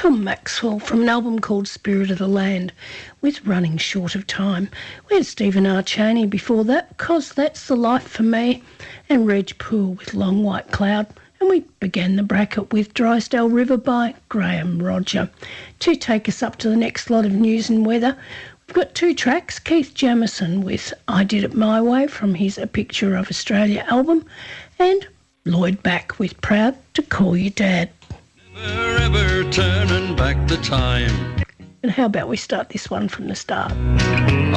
Tom Maxwell from an album called Spirit of the Land with Running Short of Time. We had Stephen R. Chaney before that, 'Cause That's the Life for Me, and Reg Poole with Long White Cloud. And we began the bracket with Drysdale River by Graham Roger. To take us up to the next lot of news and weather, we've got two tracks. Keith Jamison with I Did It My Way from his A Picture of Australia album, and Lloyd Back with Proud to Call You Dad. Never ever turning back the time. And how about we start this one from the start?